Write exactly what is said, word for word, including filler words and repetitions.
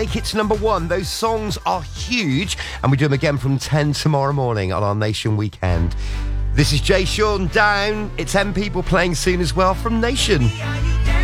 Make it to number one. Those songs are huge, and we do them again from ten tomorrow morning on our Nation Weekend. This is Jay Sean Down. It's M People playing soon as well from Nation.